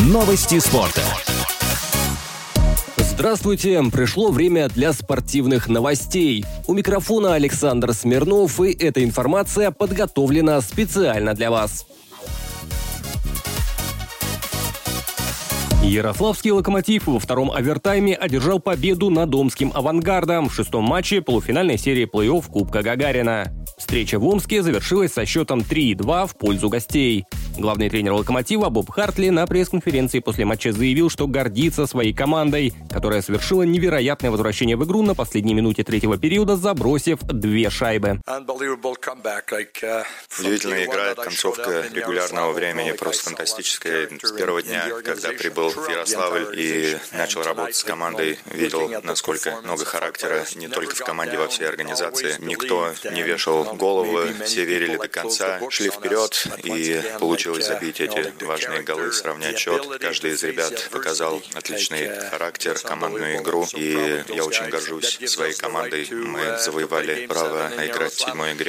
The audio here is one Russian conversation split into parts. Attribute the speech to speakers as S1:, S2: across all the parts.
S1: Новости спорта.
S2: Здравствуйте! Пришло время для спортивных новостей. У микрофона Александр Смирнов, и эта информация подготовлена специально для вас. Ярославский «Локомотив» во втором овертайме одержал победу над омским «Авангардом» в шестом матче полуфинальной серии плей-офф Кубка Гагарина. Встреча в Омске завершилась со счетом 3-2 в пользу гостей. Главный тренер «Локомотива» Боб Хартли на пресс-конференции после матча заявил, что гордится своей командой, которая совершила невероятное возвращение в игру на последней минуте третьего периода, забросив 2 шайбы.
S3: Удивительная игра, концовка регулярного времени просто фантастическая. С первого дня, когда прибыл в Ярославль и начал работать с командой, видел, насколько много характера не только в команде, во всей организации. Никто не вешал головы, все верили до конца, шли вперед, и получилось забить эти важные голы, сравнять счет. Каждый из ребят показал отличный характер, командную игру, и я очень горжусь своей командой. Мы завоевали право играть в 7-й игре.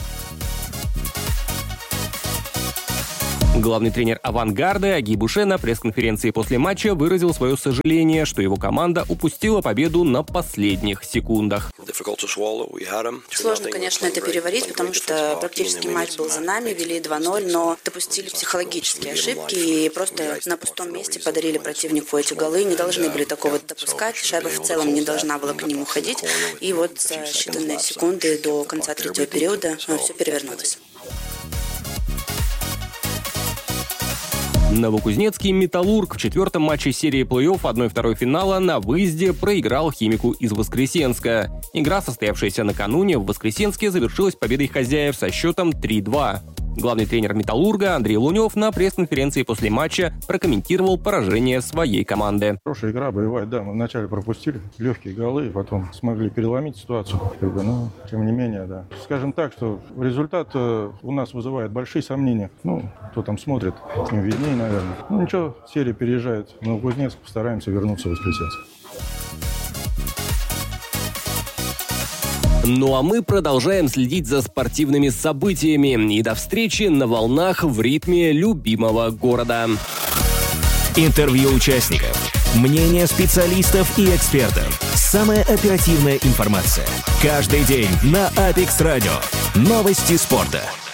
S2: Главный тренер «Авангарда» Аги Буше на пресс-конференции после матча выразил свое сожаление, что его команда упустила победу на последних секундах.
S4: Сложно, конечно, это переварить, потому что практически матч был за нами, вели 2-0, но допустили психологические ошибки и просто на пустом месте подарили противнику эти голы. Не должны были такого допускать, шайба в целом не должна была к ним уходить. И вот за считанные секунды до конца третьего периода все перевернулось.
S2: Новокузнецкий «Металлург» в четвертом матче серии плей-офф 1/2 финала на выезде проиграл «Химику» из Воскресенска. Игра, состоявшаяся накануне в Воскресенске, завершилась победой хозяев со счетом 3-2. Главный тренер «Металлурга» Андрей Лунев на пресс-конференции после матча прокомментировал поражение своей команды.
S5: Хорошая игра, боевая, да. Мы вначале пропустили легкие голы, потом смогли переломить ситуацию. Но, тем не менее, да. Скажем так, что результат у нас вызывает большие сомнения. Кто там смотрит, им виднее, наверное. Ничего, серия переезжает в Новокузнецк, постараемся вернуться в Воскресенск.
S2: Ну а мы продолжаем следить за спортивными событиями. И до встречи на волнах в ритме любимого города.
S1: Интервью участников, мнения специалистов и экспертов. Самая оперативная информация. Каждый день на Apex Radio. Новости спорта.